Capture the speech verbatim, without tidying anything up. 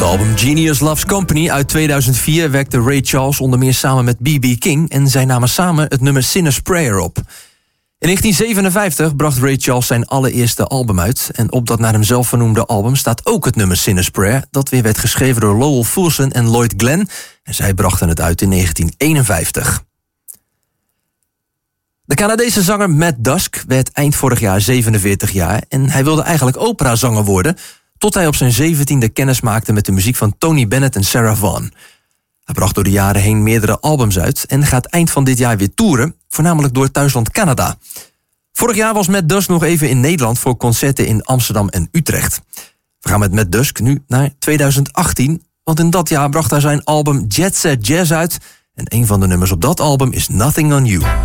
het album Genius Loves Company uit tweeduizend vier werkte Ray Charles onder meer samen met B B King en zij namen samen het nummer Sinner's Prayer op. In negentien zevenenvijftig bracht Ray Charles zijn allereerste album uit en op dat naar hem zelf vernoemde album staat ook het nummer Sinner's Prayer, dat weer werd geschreven door Lowell Fulson en Lloyd Glenn en zij brachten het uit in negentien eenenvijftig. De Canadese zanger Matt Dusk werd eind vorig jaar zevenenveertig jaar en hij wilde eigenlijk operazanger worden, tot hij op zijn zeventiende kennis maakte met de muziek van Tony Bennett en Sarah Vaughan. Hij bracht door de jaren heen meerdere albums uit en gaat eind van dit jaar weer toeren, voornamelijk door thuisland Canada. Vorig jaar was Matt Dusk nog even in Nederland voor concerten in Amsterdam en Utrecht. We gaan met Matt Dusk nu naar tweeduizend achttien, want in dat jaar bracht hij zijn album Jet Set Jazz uit en een van de nummers op dat album is Nothing on You.